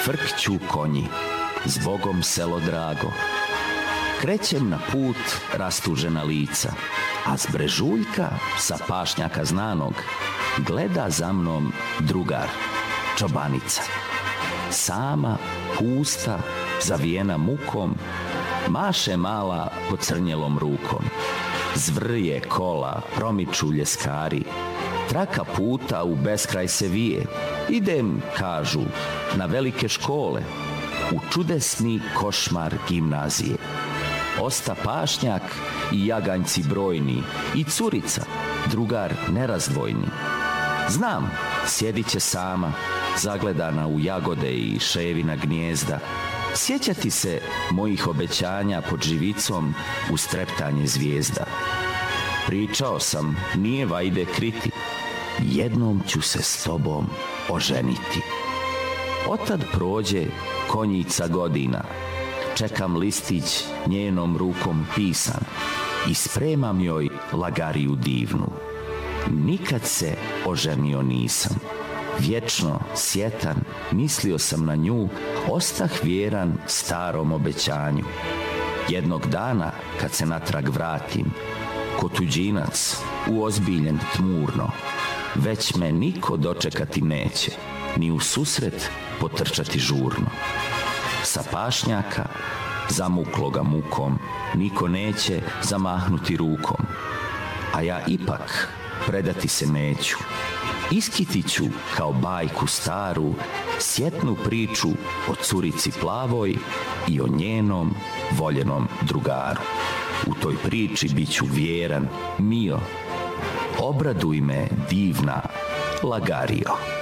frkću konji, zbogom selo drago. Krećem na put rastužena lica, a s brežuljka sa pašnjaka znanog gleda za mnom drugar, čobanica. Sama, pusta, zavijena mukom, maše mala pocrnjelom rukom. Zvrje kola, promiču ljeskari, traka puta u beskraj se vije. Idem, kažu, na velike škole, u čudesni košmar gimnazije. Osta pašnjak i jaganjci brojni, i curica, drugar nerazdvojni. Znam, sjedit će sama, zagledana u jagode i ševina gnijezda, sjećati se mojih obećanja pod živicom u streptanje zvijezda. Pričao sam, nije vajde kriti, jednom ću se s tobom oženiti. Otad prođe konjica godina, čekam listić njenom rukom pisan i spremam joj lagariju divnu. Nikad se oženio nisam, vječno sjetan, mislio sam na nju, ostah vjeran starom obećanju. Jednog dana, kad se natrag vratim, ko tuđinac, uozbiljen tmurno, već me niko dočekati neće, ni u susret potrčati žurno. Sa pašnjaka, zamukloga mukom, niko neće zamahnuti rukom, a ja ipak predati se neću. Iskitit ću kao bajku staru, sjetnu priču o curici plavoj i o njenom voljenom drugaru. U toj priči bit ću vjeran, mio, obraduj me divna lagario.